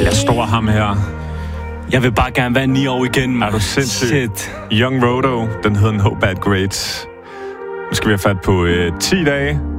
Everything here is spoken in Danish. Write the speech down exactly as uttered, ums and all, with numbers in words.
Jeg står ham her. Jeg vil bare gerne være ni år igen. Er du sindssyg? Shit. Young Rodo, den hedder No Bad Grades. Nu skal vi have fat på øh, ti dage